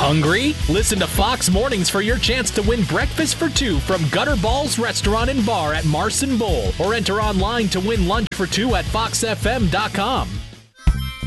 Hungry? Listen to Fox Mornings for your chance to win breakfast for two from Gutter Balls Restaurant and Bar at Marson Bowl, or enter online to win lunch for two at foxfm.com.